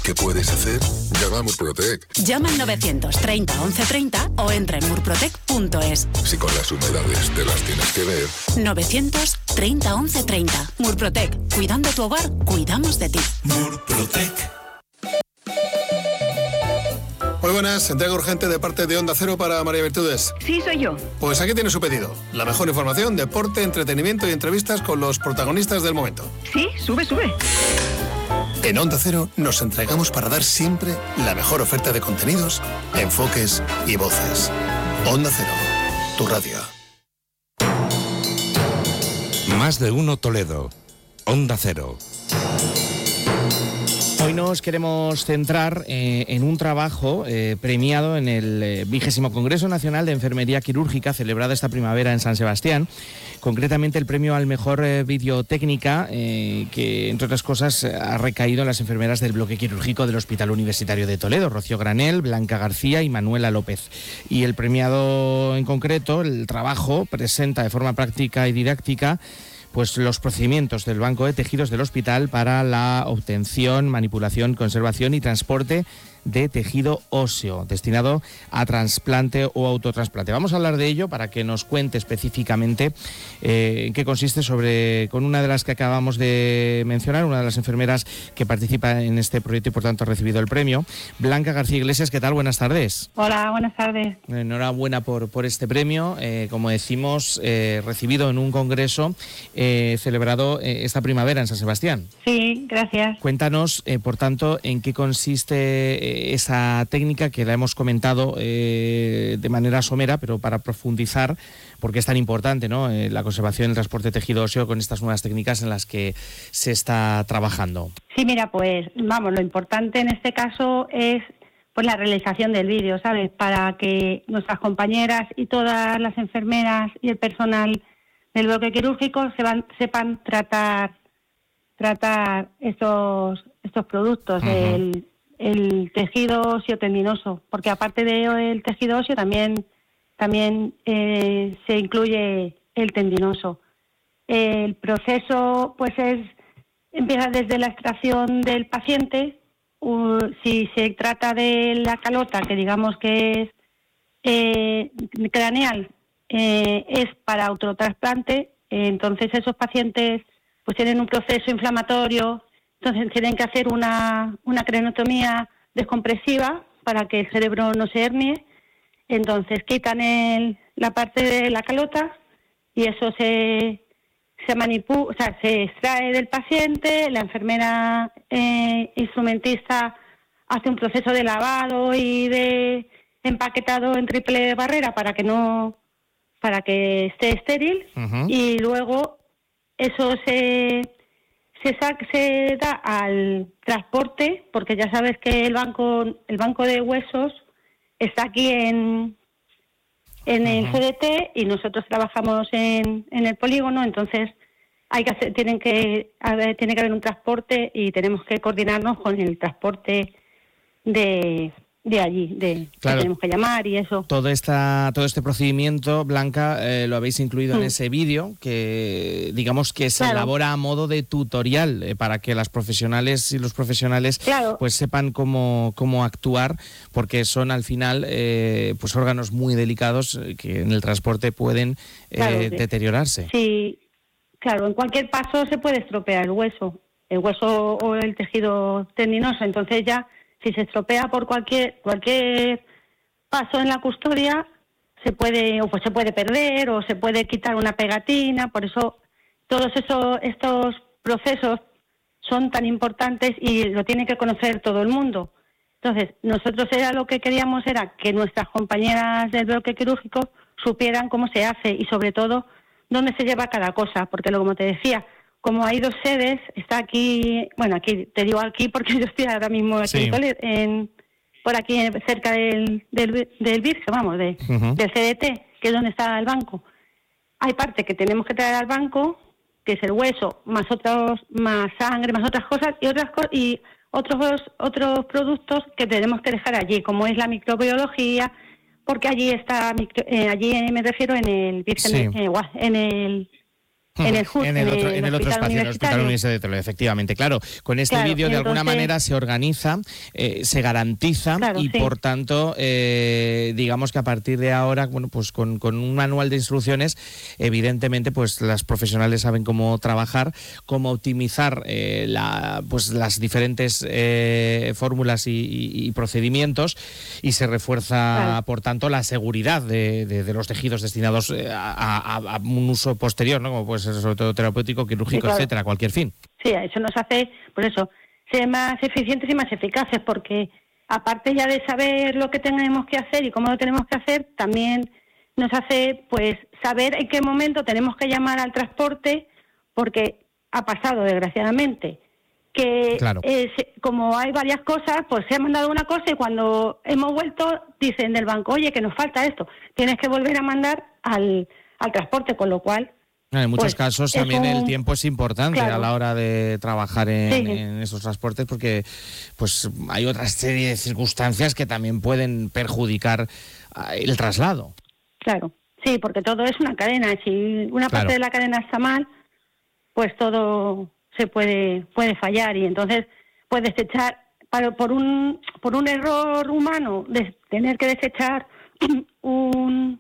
¿Qué puedes hacer? Llama a Murprotec. Llama al 930 1130 o entra en murprotec.es. Si con las humedades te las tienes que ver. 930 1130. Murprotec. Cuidando tu hogar, cuidamos de ti. Murprotec. Muy buenas, entrega urgente de parte de Onda Cero para María Virtudes. Sí, soy yo. Pues aquí tiene su pedido. La mejor información, deporte, entretenimiento y entrevistas con los protagonistas del momento. Sí, sube. En Onda Cero nos entregamos para dar siempre la mejor oferta de contenidos, enfoques y voces. Onda Cero, tu radio. Más de uno Toledo. Onda Cero. Hoy nos queremos centrar en un trabajo premiado en el 20º Congreso Nacional de Enfermería Quirúrgica celebrado esta primavera en San Sebastián. Concretamente el premio al mejor videotécnica que, entre otras cosas, ha recaído en las enfermeras del bloque quirúrgico del Hospital Universitario de Toledo, Rocío Granel, Blanca García y Manuela López. Y el premiado en concreto, el trabajo, presenta de forma práctica y didáctica pues los procedimientos del banco de tejidos del hospital para la obtención, manipulación, conservación y transporte de tejido óseo destinado a trasplante o autotrasplante. Vamos a hablar de ello para que nos cuente específicamente en qué consiste con una de las que acabamos de mencionar, una de las enfermeras que participa en este proyecto y por tanto ha recibido el premio. Blanca García Iglesias, ¿qué tal? Buenas tardes. Hola, buenas tardes. Enhorabuena por este premio, como decimos, recibido en un congreso celebrado esta primavera en San Sebastián. Sí, gracias. Cuéntanos, por tanto, en qué consiste esa técnica que la hemos comentado de manera somera, pero para profundizar, porque es tan importante, ¿no? La conservación y el transporte de tejido óseo con estas nuevas técnicas en las que se está trabajando. Sí, mira, pues vamos, lo importante en este caso es pues la realización del vídeo, ¿sabes? Para que nuestras compañeras y todas las enfermeras y el personal del bloque quirúrgico sepan tratar estos productos, el tejido óseo tendinoso, porque aparte del tejido óseo también se incluye el tendinoso. El proceso pues empieza desde la extracción del paciente. Si se trata de la calota, que digamos que es craneal, es para autotrasplante, entonces esos pacientes pues tienen un proceso inflamatorio. Entonces tienen que hacer una craneotomía descompresiva para que el cerebro no se hernie. Entonces quitan la parte de la calota y eso se extrae del paciente. La enfermera instrumentista hace un proceso de lavado y de empaquetado en triple barrera para que esté estéril. Y luego eso se da al transporte, porque ya sabes que el banco de huesos está aquí en el CDT y nosotros trabajamos en el polígono, entonces tiene que haber un transporte y tenemos que coordinarnos con el transporte de allí, claro, que tenemos que llamar y eso. Todo este procedimiento, Blanca, lo habéis incluido en ese vídeo que digamos que se elabora a modo de tutorial para que las profesionales y los profesionales pues sepan cómo actuar, porque son al final pues órganos muy delicados que en el transporte pueden deteriorarse. Sí, claro, en cualquier paso se puede estropear el hueso o el tejido tendinoso, entonces ya si se estropea por cualquier paso en la custodia, se puede perder o se puede quitar una pegatina. Por eso todos estos procesos son tan importantes y lo tiene que conocer todo el mundo. Entonces, nosotros lo que queríamos era que nuestras compañeras del bloque quirúrgico supieran cómo se hace y sobre todo dónde se lleva cada cosa, porque como te decía, como hay dos sedes, está aquí, aquí te digo aquí porque yo estoy ahora mismo aquí por aquí cerca del Virgen, del CDT, que es donde está el banco. Hay parte que tenemos que traer al banco, que es el hueso, más sangre, más otras cosas, y otros productos que tenemos que dejar allí, como es la microbiología, porque allí está, allí me refiero en el Virgen, en el En el HUT, en el otro espacio, en el Hospital Universitario de Toledo, efectivamente. Claro, con este vídeo de alguna manera se organiza, se garantiza y por tanto, digamos que a partir de ahora, bueno, pues con un manual de instrucciones, evidentemente, pues las profesionales saben cómo trabajar, cómo optimizar las diferentes fórmulas y procedimientos, y se refuerza, por tanto, la seguridad de los tejidos destinados a un uso posterior, ¿no? Como pues sobre todo terapéutico, quirúrgico, etcétera, cualquier fin. Sí, eso nos hace, por eso, ser más eficientes y más eficaces, porque aparte ya de saber lo que tenemos que hacer y cómo lo tenemos que hacer, también nos hace pues saber en qué momento tenemos que llamar al transporte, porque ha pasado, desgraciadamente, que como hay varias cosas, pues se ha mandado una cosa y cuando hemos vuelto dicen del banco, oye, que nos falta esto, tienes que volver a mandar al transporte, con lo cual... En muchos casos también el tiempo es importante a la hora de trabajar en esos transportes, porque pues hay otra serie de circunstancias que también pueden perjudicar el traslado. Claro, sí, porque todo es una cadena. Si una parte de la cadena está mal, pues todo se puede fallar, y entonces puedes desechar por un error humano de tener que desechar un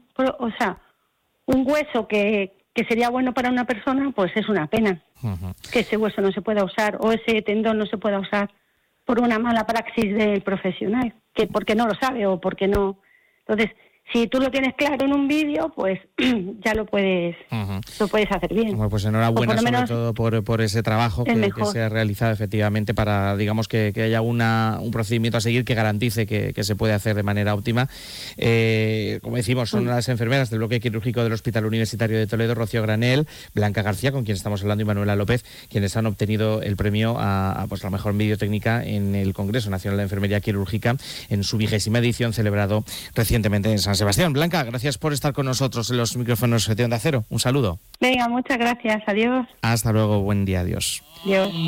hueso que sería bueno para una persona, pues es una pena que ese hueso no se pueda usar o ese tendón no se pueda usar por una mala praxis del profesional, que porque no lo sabe o porque no. Entonces, si tú lo tienes claro en un vídeo, pues ya lo puedes hacer bien. Bueno, pues enhorabuena sobre todo por ese trabajo que se ha realizado efectivamente para, digamos, que haya un procedimiento a seguir que garantice que se puede hacer de manera óptima. Como decimos, son las enfermeras del bloque quirúrgico del Hospital Universitario de Toledo, Rocío Granel, Blanca García, con quien estamos hablando, y Manuela López, quienes han obtenido el premio a la mejor videotécnica en el Congreso Nacional de Enfermería Quirúrgica en su 20ª edición, celebrado recientemente en San Sebastián. Blanca, gracias por estar con nosotros en los micrófonos de Onda Cero. Un saludo. Venga, muchas gracias. Adiós. Hasta luego. Buen día. Adiós. Adiós.